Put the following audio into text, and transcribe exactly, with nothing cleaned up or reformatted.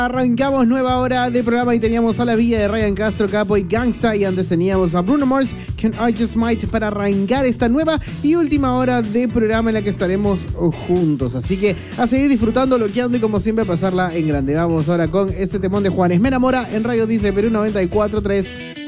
Arrancamos nueva hora de programa y teníamos a la Villa de Ryan Castro, Capo y Gangsta, y antes teníamos a Bruno Mars, Can I Just Might, para arrancar esta nueva y última hora de programa en la que estaremos juntos. Así que a seguir disfrutando, loqueando y como siempre pasarla en grande. Vamos ahora con este temón de Juanes Me Enamora en Radio Dice Perú noventa y cuatro punto tres.